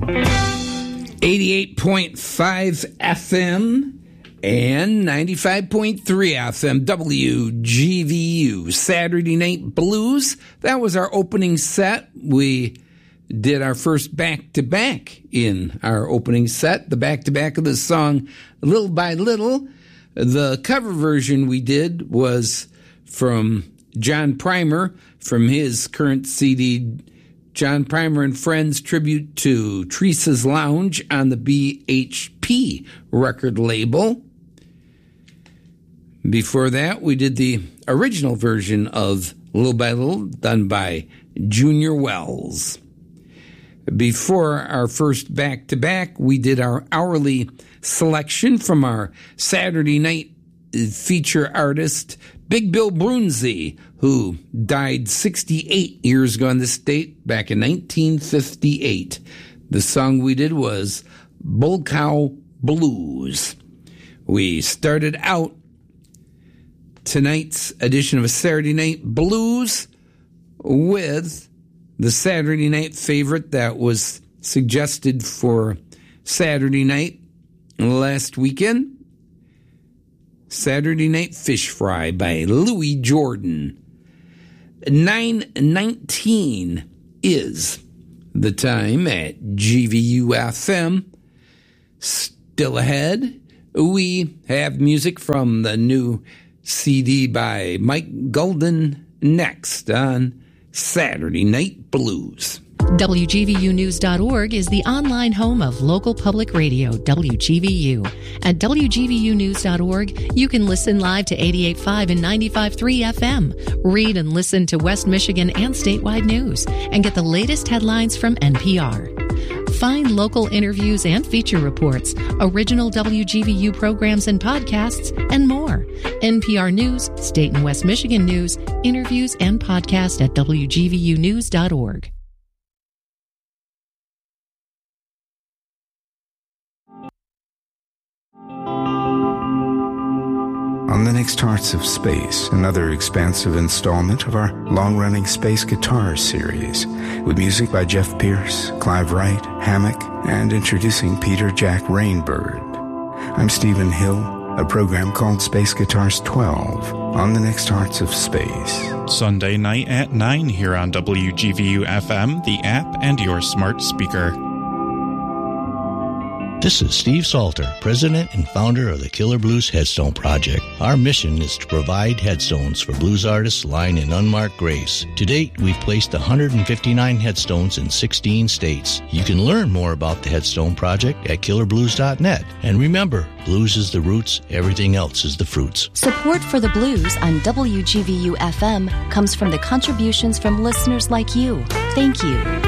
88.5 FM and 95.3 FM WGVU Saturday Night Blues. That was our opening set. We did our first back-to-back in our opening set, the back-to-back of the song Little by Little. The cover version we did was from John Primer from his current CD, John Primer and Friends Tribute to Teresa's Lounge on the BHP record label. Before that, we did the original version of Little by Little, done by Junior Wells. Before our first back-to-back, we did our hourly selection from our Saturday night feature artist, Big Bill Broonzy, who died 68 years ago on this date, back in 1958. The song we did was Bull Cow Blues. We started out tonight's edition of a Saturday Night Blues with the Saturday night favorite that was suggested for Saturday night last weekend, Saturday Night Fish Fry by Louis Jordan. 9:19 is the time at GVU-FM. Still ahead, we have music from the new CD by Mike Golden next on Saturday Night Blues. WGVUnews.org is the online home of local public radio, WGVU. At WGVUnews.org, you can listen live to 88.5 and 95.3 FM, read and listen to West Michigan and statewide news, and get the latest headlines from NPR. Find local interviews and feature reports, original WGVU programs and podcasts, and more. NPR News, State and West Michigan News, interviews, and podcasts at WGVUnews.org. On the next Hearts of Space, another expansive installment of our long-running space guitar series, with music by Jeff Pierce, Clive Wright, Hammock, and introducing Peter Jack Rainbird. I'm Stephen Hill, a program called Space Guitars 12 on the next Hearts of Space. Sunday night at 9 here on WGVU-FM, the app, and your smart speaker. This is Steve Salter, president and founder of the Killer Blues Headstone Project. Our mission is to provide headstones for blues artists lying in unmarked graves. To date, we've placed 159 headstones in 16 states. You can learn more about the Headstone Project at killerblues.net. And remember, blues is the roots, everything else is the fruits. Support for the blues on WGVU-FM comes from the contributions from listeners like you. Thank you.